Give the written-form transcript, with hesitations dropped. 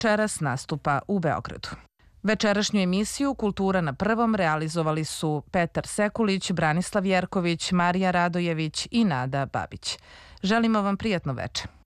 večeras nastupa u Beogradu. Večerašnju emisiju Kultura na prvom realizovali su Petar Sekulić, Branislav Jerković, Marija Radojević i Nada Babić. Želimo vam prijatno veče.